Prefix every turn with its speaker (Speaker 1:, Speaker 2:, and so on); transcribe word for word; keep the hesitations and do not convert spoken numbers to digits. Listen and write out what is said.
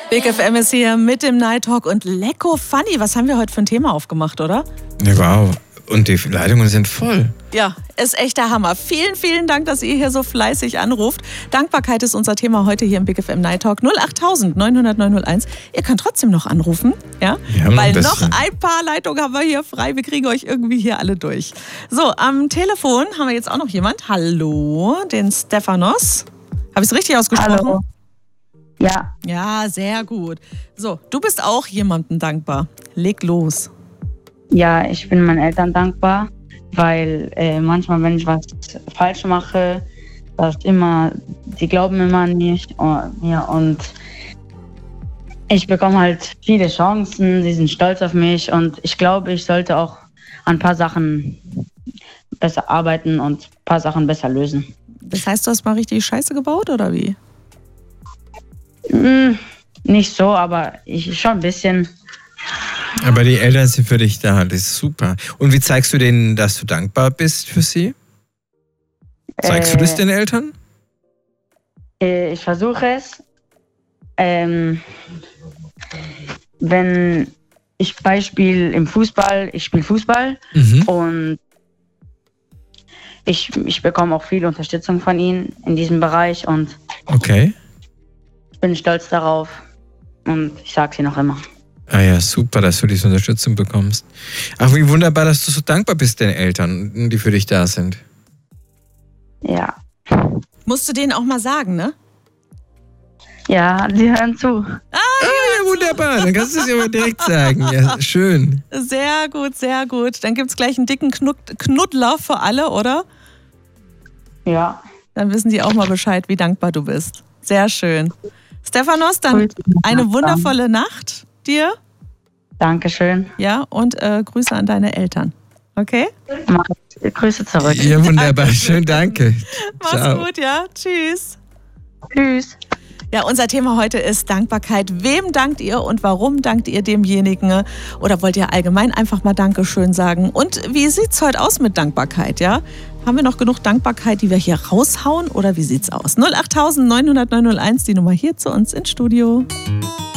Speaker 1: Big F M ist hier mit dem Night Talk und Lecko Funny. Was haben wir heute für ein Thema aufgemacht, oder?
Speaker 2: Ja, wow. Und die Leitungen sind voll.
Speaker 1: Ja, ist echt der Hammer. Vielen, vielen Dank, dass ihr hier so fleißig anruft. Dankbarkeit ist unser Thema heute hier im Big F M Night Talk. null acht neun null null neun null eins. Ihr könnt trotzdem noch anrufen, ja? Weil ein noch ein paar Leitungen haben wir hier frei. Wir kriegen euch irgendwie hier alle durch. So, am Telefon haben wir jetzt auch noch jemand. Hallo, den Stefanos. Habe ich es richtig ausgesprochen?
Speaker 3: Hallo. Ja.
Speaker 1: Ja, sehr gut. So, du bist auch jemandem dankbar. Leg los.
Speaker 3: Ja, ich bin meinen Eltern dankbar, weil äh, manchmal, wenn ich was falsch mache, das immer, die glauben immer an mich, oh, mir und ich bekomme halt viele Chancen, sie sind stolz auf mich und ich glaube, ich sollte auch an ein paar Sachen besser arbeiten und ein paar Sachen besser lösen.
Speaker 1: Das heißt, du hast mal richtig Scheiße gebaut oder wie?
Speaker 3: Hm, nicht so, aber ich schon ein bisschen.
Speaker 2: Aber die Eltern sind für dich da, das ist super. Und wie zeigst du denen, dass du dankbar bist für sie? Zeigst äh, du das den Eltern?
Speaker 3: Äh, ich versuche es. Ähm, wenn ich Beispiel im Fußball, ich spiele Fußball mhm. und ich, ich bekomme auch viel Unterstützung von ihnen in diesem Bereich und
Speaker 2: okay.
Speaker 3: Ich bin stolz darauf und ich sage sie noch immer.
Speaker 2: Ah ja, super, dass du diese Unterstützung bekommst. Ach, wie wunderbar, dass du so dankbar bist den Eltern, die für dich da sind.
Speaker 3: Ja.
Speaker 1: Musst du denen auch mal sagen, ne?
Speaker 3: Ja, die hören zu.
Speaker 1: Ah,
Speaker 2: ah ja, wunderbar, dann kannst du es ja mal direkt sagen. Ja, schön.
Speaker 1: Sehr gut, sehr gut. Dann gibt es gleich einen dicken Knud- Knuddler für alle, oder?
Speaker 3: Ja.
Speaker 1: Dann wissen die auch mal Bescheid, wie dankbar du bist. Sehr schön. Stefanos, dann eine wundervolle Nacht dir.
Speaker 3: Dankeschön.
Speaker 1: Ja, und äh, Grüße an deine Eltern. Okay?
Speaker 3: Mach, Grüße zurück.
Speaker 2: Ja, wunderbar. Schön, danke.
Speaker 1: Mach's
Speaker 2: Ciao.
Speaker 1: gut, ja. Tschüss.
Speaker 3: Tschüss.
Speaker 1: Ja, unser Thema heute ist Dankbarkeit. Wem dankt ihr und warum dankt ihr demjenigen? Oder wollt ihr allgemein einfach mal Dankeschön sagen? Und wie sieht's heute aus mit Dankbarkeit, ja? Haben wir noch genug Dankbarkeit, die wir hier raushauen? Oder wie sieht's aus? null acht neun null null neun null eins, die Nummer hier zu uns ins Studio.